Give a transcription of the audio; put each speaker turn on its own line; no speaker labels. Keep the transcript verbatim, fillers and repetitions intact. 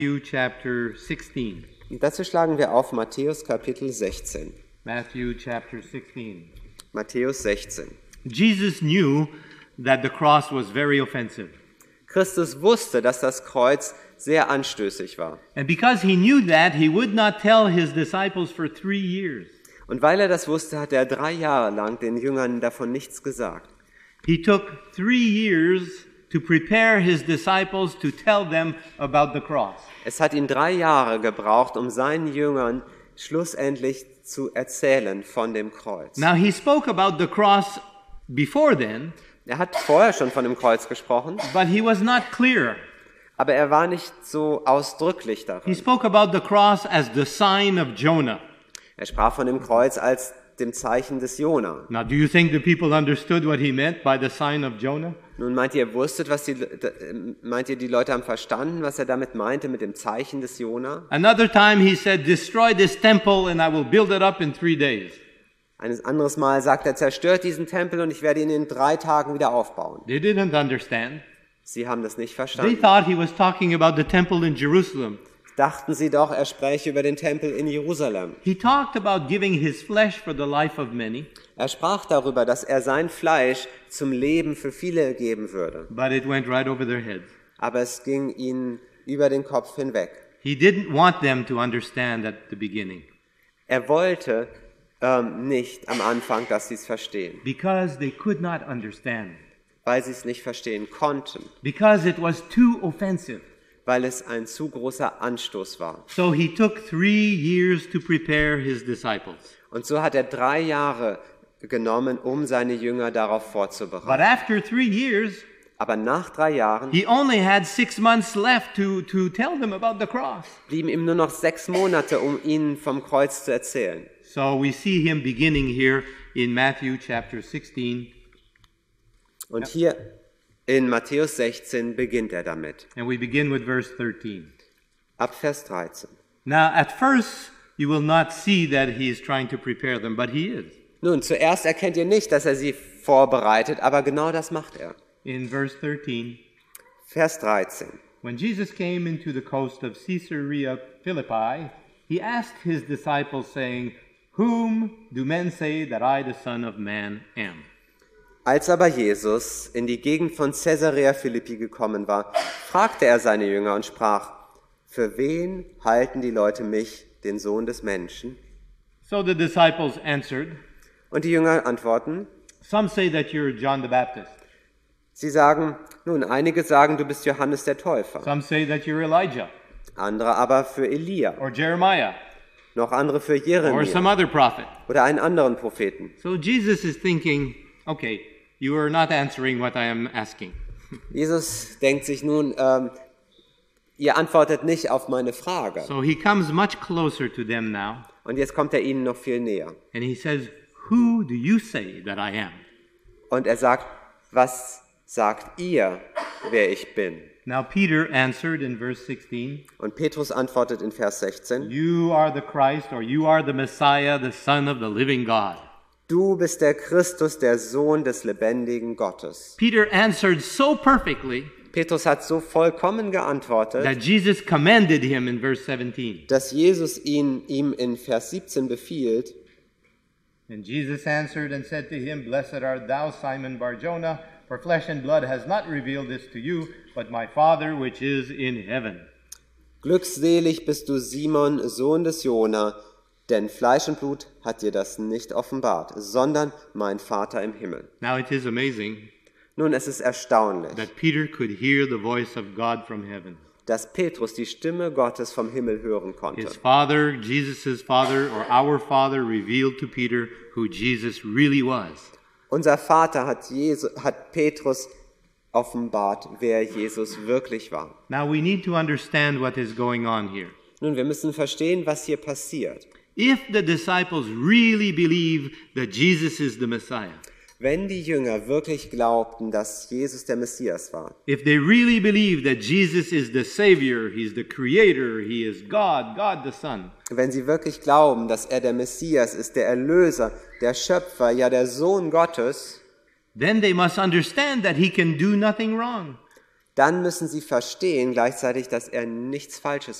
Matthew chapter sixteen.
Und dazu schlagen wir auf Matthäus Kapitel sechzehn.
Matthew chapter sixteen.
Matthäus sechzehn.
Jesus knew that the cross was very offensive.
Christus wusste, dass das Kreuz sehr anstößig war.
And because he knew that, he would not tell his disciples for three years.
Und weil er das wusste, hat er drei Jahre lang den Jüngern davon nichts gesagt.
He took three years to prepare his disciples to tell them about the cross.
Es hat ihn drei Jahre gebraucht, um seinen Jüngern schlussendlich zu erzählen von dem Kreuz.
Now he spoke about the cross before then,
Er hat vorher schon von dem Kreuz gesprochen,
but he was not clear.
aber er war nicht so ausdrücklich
He
darin.
spoke about the cross as the sign of Jonah.
Er sprach von dem Kreuz als dem Zeichen des Jona.
Now, do you think the people understood what he meant by the sign of Jonah?
Nun meint ihr, wusstet, was die, meint ihr, die Leute haben verstanden, was er damit meinte mit dem Zeichen des Jona?
Another time he said, destroy this temple and I will build it up in three days.
Ein anderes Mal sagt er, zerstört diesen Tempel und ich werde ihn in drei Tagen wieder aufbauen.
They didn't understand.
Sie haben das nicht
They
verstanden.
thought he was talking about the temple in Jerusalem.
Dachten sie doch, er spräche über den Tempel in Jerusalem.
He talked about giving his flesh for the life of many,
Er sprach darüber, dass er sein Fleisch zum Leben für viele geben würde.
but it went right over their heads.
Aber es ging ihnen über den Kopf hinweg.
He didn't want them to understand at the beginning
Er wollte ähm, nicht am Anfang, dass sie es verstehen,
because they could not understand,
weil sie es nicht verstehen konnten,
because it was too offensive.
weil es ein zu großer Anstoß war.
So he took three years to prepare his disciples.
Und so hat er drei Jahre genommen, um seine Jünger darauf
But
vorzubereiten.
after three years,
Aber nach drei Jahren
he only had six months left to, to tell them about the cross.
blieben ihm nur noch sechs Monate, um ihnen vom Kreuz zu erzählen.
So we see him beginning here in Matthew chapter sixteen,
Und hier in Matthäus sechzehn beginnt er damit.
and we begin with verse thirteen.
Ab Vers dreizehn.
Now, at first, you will not see that he is trying to prepare them, but he is.
Nun, zuerst erkennt ihr nicht, dass er sie vorbereitet, aber genau das macht er.
In verse thirteen,
Vers dreizehn.
when Jesus came into the coast of Caesarea Philippi, he asked his disciples, saying, Whom do men say that I, the Son of Man, am?
Als aber Jesus in die Gegend von Caesarea Philippi gekommen war, fragte er seine Jünger und sprach, für wen halten die Leute mich, den Sohn des Menschen?
So the disciples answered,
Und die Jünger antworten,
Some say that you're John the Baptist.
sie sagen, nun, einige sagen, du bist Johannes der Täufer,
Some say that you're Elijah
andere aber für Elia,
or Jeremiah
noch andere für
or
Jeremia
some other prophet.
oder einen anderen Propheten.
So Jesus is thinking, okay, you are not answering what I am asking.
Jesus denkt sich nun, ähm, ihr antwortet nicht auf meine Frage.
So he comes much closer to them now,
Und jetzt kommt er ihnen noch viel näher.
and he says, Who do you say that I am?
Und er sagt, was sagt ihr, wer ich bin?
Now Peter answered in verse sixteen,
Und Petrus antwortet in Vers sechzehn,
You are the Christ, or you are the Messiah, the Son of the living God.
du bist der Christus, der Sohn des lebendigen Gottes.
Peter answered so perfectly
Petrus hat so vollkommen geantwortet,
that Jesus commanded him in verse seventeen.
dass Jesus ihn, ihm in Vers siebzehn befiehlt,
And Jesus answered and said to him, Blessed art thou, Simon Bar-Jonah, for flesh and blood has not revealed this to you, but my Father which is in heaven.
glückselig bist du, Simon, Sohn des Jona, denn Fleisch und Blut hat dir das nicht offenbart, sondern mein Vater im Himmel.
Now it is amazing
Nun, es ist erstaunlich,
that Peter could hear the voice of God from heaven.
dass Petrus die Stimme Gottes vom Himmel hören konnte.
His father, Jesus' father, or our father, revealed to Peter who Jesus really was.
Unser Vater hat, Jesu, hat Petrus offenbart, wer Jesus wirklich war.
Now we need to understand what is going on here.
Nun, wir müssen verstehen, was hier passiert.
If the disciples really believe that Jesus is the Messiah,
Wenn die Jünger wirklich glaubten, dass Jesus der Messias war,
if they really believe that Jesus is the Savior, He's the Creator, He is God, God the Son,
wenn sie wirklich glauben, dass er der Messias ist, der Erlöser, der Schöpfer, ja der Sohn Gottes,
then they must understand that He can do nothing wrong.
dann müssen sie verstehen gleichzeitig, dass er nichts Falsches